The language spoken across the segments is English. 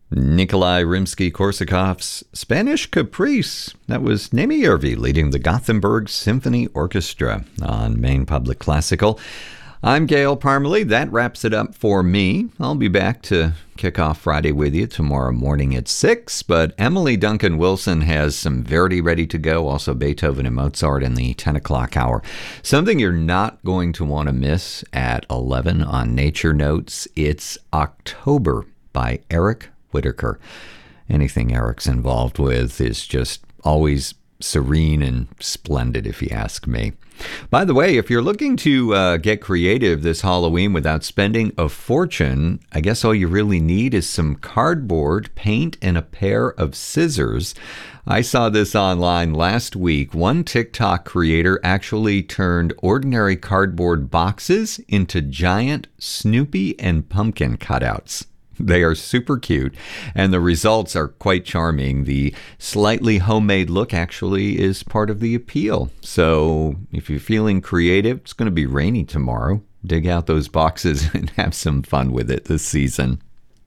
Nikolai Rimsky-Korsakov's Spanish Caprice. That was Nemi Yervi leading the Gothenburg Symphony Orchestra on Maine Public Classical. I'm Gail Parmalee. That wraps it up for me. I'll be back to kick off Friday with you tomorrow morning at 6, but Emily Duncan Wilson has some Verdi ready to go, also Beethoven and Mozart in the 10 o'clock hour. Something you're not going to want to miss at 11 on Nature Notes, it's October by Eric Whitacre. Anything Eric's involved with is just always serene and splendid, if you ask me. By the way, if you're looking to get creative this Halloween without spending a fortune, I guess all you really need is some cardboard, paint, and a pair of scissors. I saw this online last week. One TikTok creator actually turned ordinary cardboard boxes into giant Snoopy and pumpkin cutouts. They are super cute, and the results are quite charming. The slightly homemade look actually is part of the appeal. So if you're feeling creative, it's going to be rainy tomorrow. Dig out those boxes and have some fun with it this season.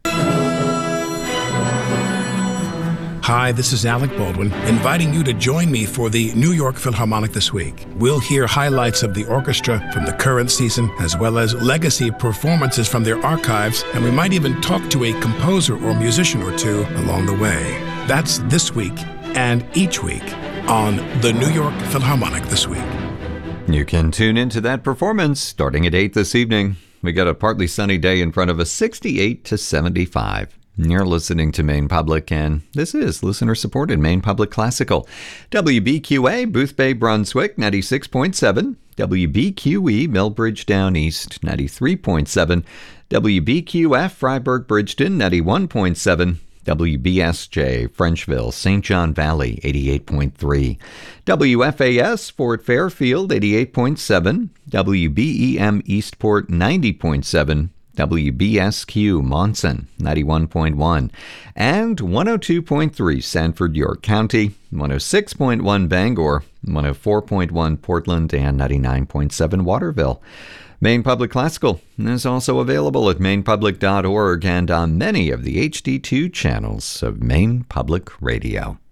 Hi, this is Alec Baldwin, inviting you to join me for the New York Philharmonic this week. We'll hear highlights of the orchestra from the current season, as well as legacy performances from their archives, and we might even talk to a composer or musician or two along the way. That's this week and each week on the New York Philharmonic this week. You can tune into that performance starting at 8 this evening. We got a partly sunny day in front of us, 68 to 75. You're listening to Maine Public, and this is listener-supported Maine Public Classical. WBQA, Boothbay, Brunswick, 96.7. WBQE, Millbridge Down East, 93.7. WBQF, Freiburg, Bridgeton, 91.7. WBSJ, Frenchville, St. John Valley, 88.3. WFAS, Fort Fairfield, 88.7. WBEM, Eastport, 90.7. WBSQ Monson, 91.1, and 102.3 Sanford, York County, 106.1 Bangor, 104.1 Portland, and 99.7 Waterville. Maine Public Classical is also available at mainepublic.org and on many of the HD2 channels of Maine Public Radio.